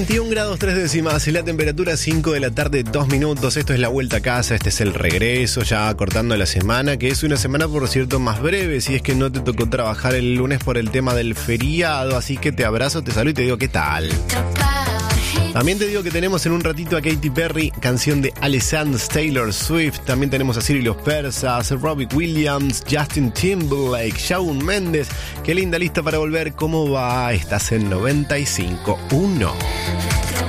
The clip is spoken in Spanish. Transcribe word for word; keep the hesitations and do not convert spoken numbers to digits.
veintiún grados tres décimas y la temperatura cinco de la tarde, dos minutos. Esto es la vuelta a casa, este es el regreso, ya cortando la semana, que es una semana, por cierto, más breve, si es que no te tocó trabajar el lunes por el tema del feriado. Así que te abrazo, te saludo y te digo ¿qué tal? También te digo que tenemos en un ratito a Katy Perry, canción de Alexander Taylor Swift. También tenemos a Ciri Los Persas, Robbie Williams, Justin Timberlake, Shawn Mendes. Qué linda lista para volver. ¿Cómo va? Estás en noventa y cinco punto uno.